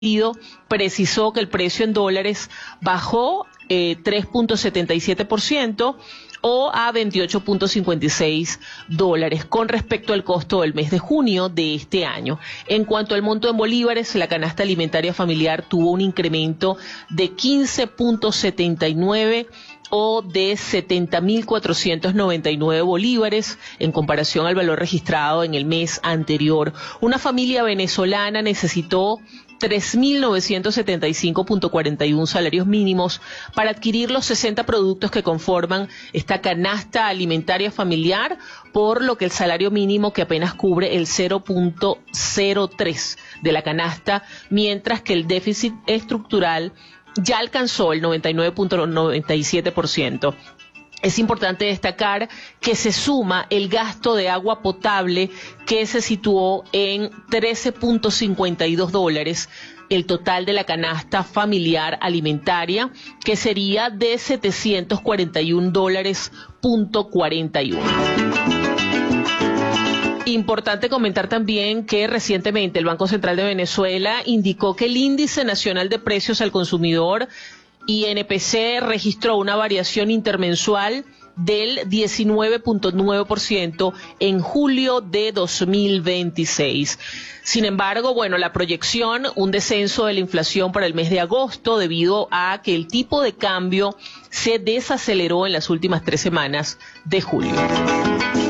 precisó que el precio en dólares bajó 3.77% o a $28.56 con respecto al costo del mes de junio de este año. En cuanto al monto en bolívares, la canasta alimentaria familiar tuvo un incremento de 15.79 o de 70.499 bolívares en comparación al valor registrado en el mes anterior. Una familia venezolana necesitó 3.975.41 salarios mínimos para adquirir los 60 productos que conforman esta canasta alimentaria familiar, por lo que el salario mínimo que apenas cubre el 0.03 de la canasta, mientras que el déficit estructural ya alcanzó el 99.97%. Es importante destacar que se suma el gasto de agua potable, que se situó en $13.52, el total de la canasta familiar alimentaria, que sería de $741.41. Importante comentar también que recientemente el Banco Central de Venezuela indicó que el Índice Nacional de Precios al Consumidor, INPC, registró una variación intermensual del 19.9% en julio de 2026. Sin embargo, la proyección, un descenso de la inflación para el mes de agosto debido a que el tipo de cambio se desaceleró en las últimas 3 semanas de julio.